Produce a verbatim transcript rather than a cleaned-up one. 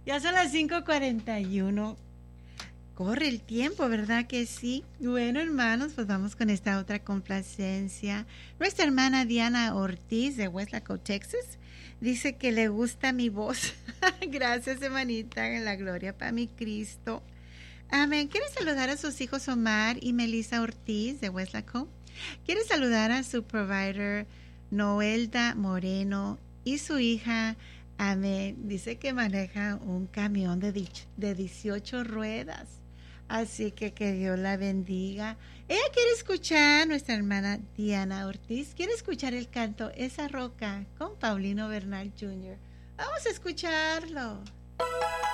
Ya son las cinco cuarenta y uno. Corre el tiempo, ¿verdad que sí? Bueno, hermanos, pues vamos con esta otra complacencia. Nuestra hermana Diana Ortiz de Westlaco, Texas, dice que le gusta mi voz. Gracias, hermanita, en la gloria para mi Cristo. Amén. ¿Quiere saludar a sus hijos Omar y Melissa Ortiz de Westlaco? ¿Quiere saludar a su provider Noelda Moreno y su hija? Amén. Dice que maneja un camión de, de dieciocho ruedas. Así que que Dios la bendiga. Ella quiere escuchar, nuestra hermana Diana Ortiz, quiere escuchar el canto Esa Roca con Paulino Bernal junior Vamos a escucharlo.